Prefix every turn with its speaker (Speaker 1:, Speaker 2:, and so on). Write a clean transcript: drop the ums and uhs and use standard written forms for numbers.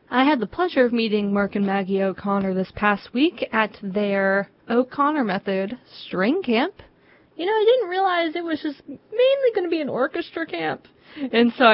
Speaker 1: I had the pleasure of meeting Mark and Maggie O'Connor this past week at their O'Connor Method string camp. I didn't realize it was just mainly going to be an orchestra camp. And so